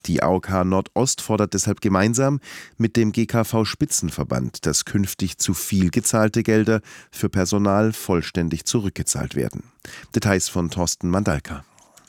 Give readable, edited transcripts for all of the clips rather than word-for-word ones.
Die AOK Nordost fordert deshalb gemeinsam mit dem GKV-Spitzenverband, dass künftig zu viel gezahlte Gelder für Personal vollständig zurückgezahlt werden. Details von Thorsten Mandalka.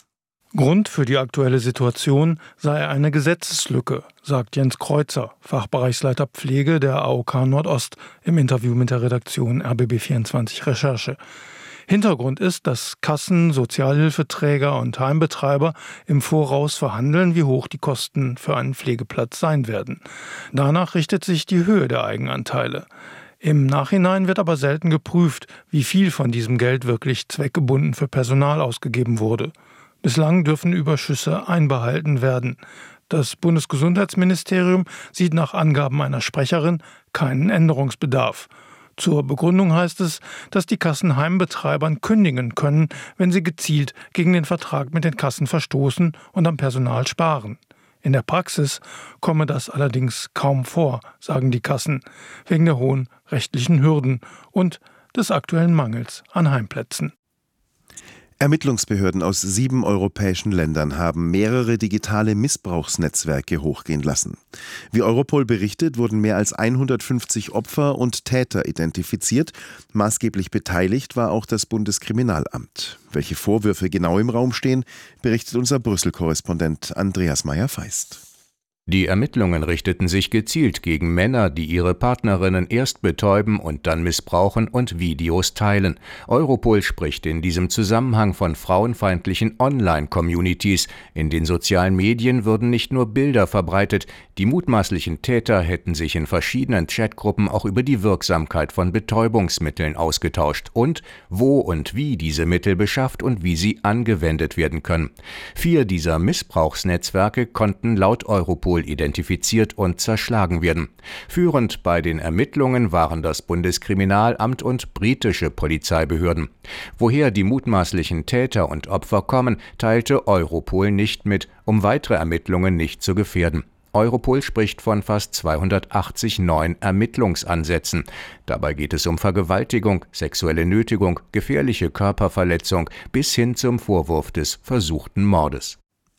Grund für die aktuelle Situation sei eine Gesetzeslücke, sagt Jens Kreuzer, Fachbereichsleiter Pflege der AOK Nordost im Interview mit der Redaktion RBB24 Recherche. Hintergrund ist, dass Kassen, Sozialhilfeträger und Heimbetreiber im Voraus verhandeln, wie hoch die Kosten für einen Pflegeplatz sein werden. Danach richtet sich die Höhe der Eigenanteile. Im Nachhinein wird aber selten geprüft, wie viel von diesem Geld wirklich zweckgebunden für Personal ausgegeben wurde. Bislang dürfen Überschüsse einbehalten werden. Das Bundesgesundheitsministerium sieht nach Angaben einer Sprecherin keinen Änderungsbedarf. Zur Begründung heißt es, dass die Kassen Heimbetreibern kündigen können, wenn sie gezielt gegen den Vertrag mit den Kassen verstoßen und am Personal sparen. In der Praxis komme das allerdings kaum vor, sagen die Kassen, wegen der hohen rechtlichen Hürden und des aktuellen Mangels an Heimplätzen. Ermittlungsbehörden aus 7 europäischen Ländern haben mehrere digitale Missbrauchsnetzwerke hochgehen lassen. Wie Europol berichtet, wurden mehr als 150 Opfer und Täter identifiziert. Maßgeblich beteiligt war auch das Bundeskriminalamt. Welche Vorwürfe genau im Raum stehen, berichtet unser Brüssel-Korrespondent Andreas Meyer-Feist. Die Ermittlungen richteten sich gezielt gegen Männer, die ihre Partnerinnen erst betäuben und dann missbrauchen und Videos teilen. Europol spricht in diesem Zusammenhang von frauenfeindlichen Online-Communities. In den sozialen Medien würden nicht nur Bilder verbreitet, die mutmaßlichen Täter hätten sich in verschiedenen Chatgruppen auch über die Wirksamkeit von Betäubungsmitteln ausgetauscht und wo und wie diese Mittel beschafft und wie sie angewendet werden können. 4 dieser Missbrauchsnetzwerke konnten laut Europol identifiziert und zerschlagen werden. Führend bei den Ermittlungen waren das Bundeskriminalamt und britische Polizeibehörden. Woher die mutmaßlichen Täter und Opfer kommen, teilte Europol nicht mit, um weitere Ermittlungen nicht zu gefährden. Europol spricht von fast 280 neuen Ermittlungsansätzen. Dabei geht es um Vergewaltigung, sexuelle Nötigung, gefährliche Körperverletzung bis hin zum Vorwurf des versuchten Mordes.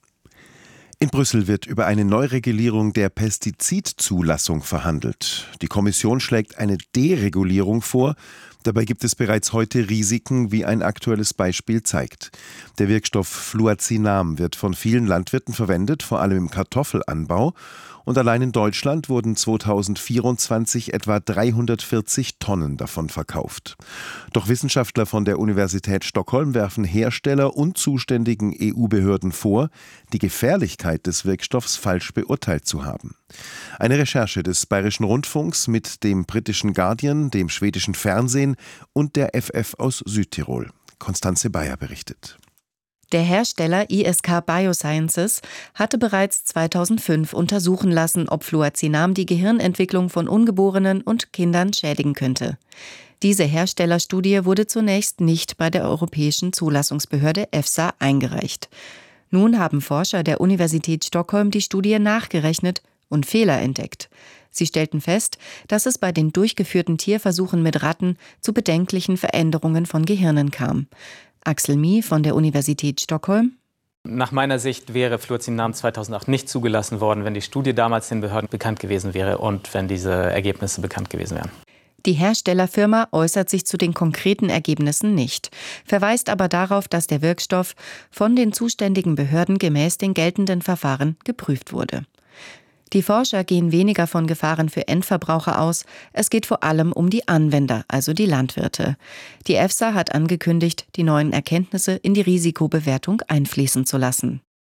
In Brüssel wird über eine Neuregulierung der Pestizidzulassung verhandelt. Die Kommission schlägt eine Deregulierung vor. Dabei gibt es bereits heute Risiken, wie ein aktuelles Beispiel zeigt. Der Wirkstoff Fluazinam wird von vielen Landwirten verwendet, vor allem im Kartoffelanbau. Und allein in Deutschland wurden 2024 etwa 340 Tonnen davon verkauft. Doch Wissenschaftler von der Universität Stockholm werfen Hersteller und zuständigen EU-Behörden vor, die Gefährlichkeit des Wirkstoffs falsch beurteilt zu haben. Eine Recherche des Bayerischen Rundfunks mit dem britischen Guardian, dem schwedischen Fernsehen und der FF aus Südtirol. Konstanze Bayer berichtet. Der Hersteller ISK Biosciences hatte bereits 2005 untersuchen lassen, ob Fluazinam die Gehirnentwicklung von Ungeborenen und Kindern schädigen könnte. Diese Herstellerstudie wurde zunächst nicht bei der Europäischen Zulassungsbehörde EFSA eingereicht. Nun haben Forscher der Universität Stockholm die Studie nachgerechnet und Fehler entdeckt. Sie stellten fest, dass es bei den durchgeführten Tierversuchen mit Ratten zu bedenklichen Veränderungen von Gehirnen kam. Axel Mie von der Universität Stockholm. Nach meiner Sicht wäre Fluazinam 2008 nicht zugelassen worden, wenn die Studie damals den Behörden bekannt gewesen wäre und wenn diese Ergebnisse bekannt gewesen wären. Die Herstellerfirma äußert sich zu den konkreten Ergebnissen nicht, verweist aber darauf, dass der Wirkstoff von den zuständigen Behörden gemäß den geltenden Verfahren geprüft wurde. Die Forscher gehen weniger von Gefahren für Endverbraucher aus. Es geht vor allem um die Anwender, also die Landwirte. Die EFSA hat angekündigt, die neuen Erkenntnisse in die Risikobewertung einfließen zu lassen.